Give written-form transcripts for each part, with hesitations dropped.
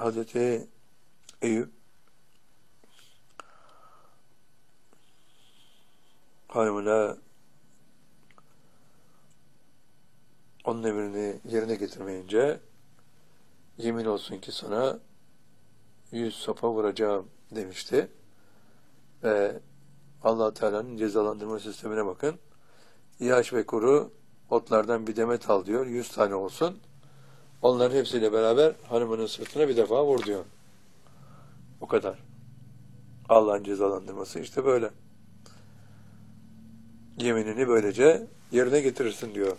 Hazreti Eyüp hanımına onun emrini yerine getirmeyince yemin olsun ki sana 100 sopa vuracağım demişti. Ve Allah Teala'nın cezalandırma sistemine bakın. Yaş ve kuru otlardan bir demet al diyor. 100 tane olsun. Onların hepsiyle beraber hanımının sırtına bir defa vur diyor. O kadar. Allah'ın cezalandırması işte böyle. Yeminini böylece yerine getirirsin diyor.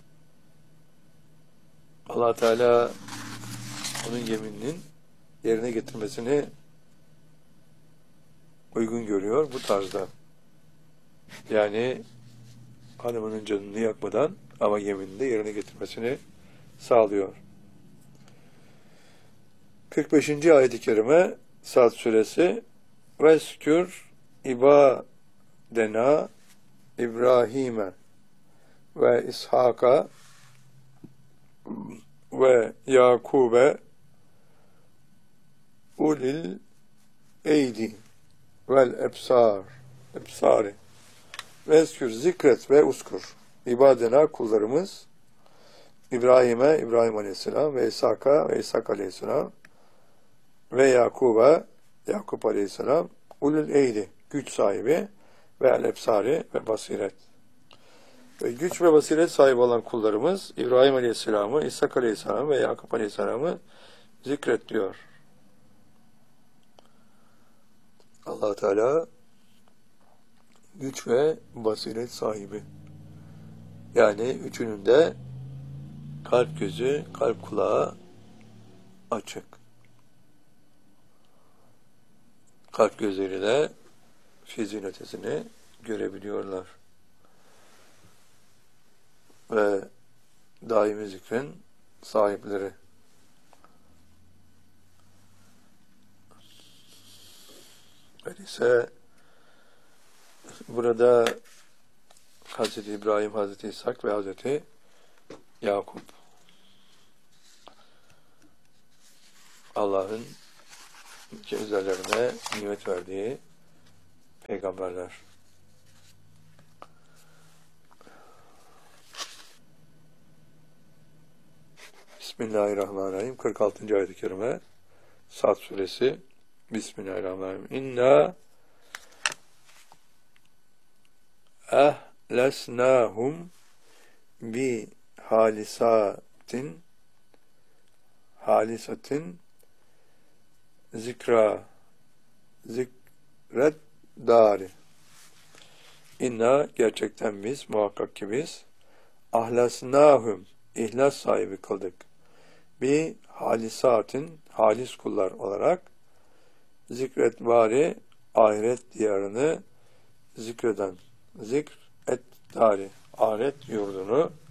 Allah Teala onun yemininin yerine getirmesini uygun görüyor bu tarzda. Yani hanımının canını yakmadan ama yeminini de yerine getirmesini sağlıyor. 45. ayet-i kerime Sad suresi Veskür ibadena İbrahim'e ve İshak'a ve Yakub'e ulil eydi vel ebsari veskür zikret ve uskur ibadena kullarımız İbrahim'e İbrahim Aleyhisselam ve İshak'a ve İshak Aleyhisselam ve Yakub'a Yakup Aleyhisselam ulul eydi güç sahibi ve el-ebsari ve basiret. Ve güç ve basiret sahibi olan kullarımız İbrahim Aleyhisselam'ı, İshak Aleyhisselam'ı ve Yakup Aleyhisselam'ı zikret diyor. Allah Teala güç ve basiret sahibi. Yani üçünün de kalp gözü, kalp kulağı açık. Kalp gözleriyle fiziğin ötesini görebiliyorlar. Ve daimi zikrin sahipleri. Öyleyse burada Hazreti İbrahim, Hazreti İshak ve Hazreti Yakup Allah'ın üzerlerine nimet verdiği peygamberler. Bismillahirrahmanirrahim. 46. ayet-i kerime Sad suresi Bismillahirrahmanirrahim. İnna ehlesnâhum bi halisatin zikret dari. İnna gerçekten biz, muhakkak ki biz ahlasnâhum ihlas sahibi kıldık. Bir halisatin halis kullar olarak zikret vari ahiret diyarını zikreden zikr et dari ahiret yurdunu